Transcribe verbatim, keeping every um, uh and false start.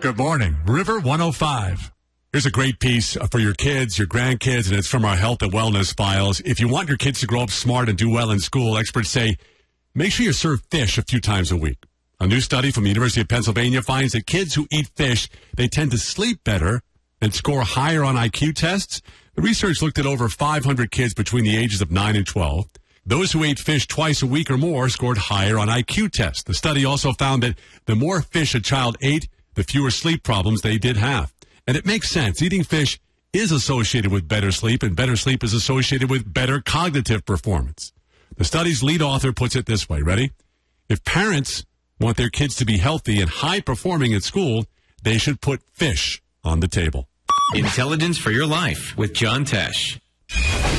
Good morning. River one oh five. Here's a great piece for your kids, your grandkids, and it's from our health and wellness files. If you want your kids to grow up smart and do well in school, experts say make sure you serve fish a few times a week. A new study from the University of Pennsylvania finds that kids who eat fish, they tend to sleep better and score higher on I Q tests. The research looked at over five hundred kids between the ages of nine and twelve. Those who ate fish twice a week or more scored higher on I Q tests. The study also found that the more fish a child ate, the fewer sleep problems they did have. And it makes sense. Eating fish is associated with better sleep, and better sleep is associated with better cognitive performance. The study's lead author puts it this way. Ready? If parents want their kids to be healthy and high-performing at school, they should put fish on the table. Intelligence for your life with John Tesh.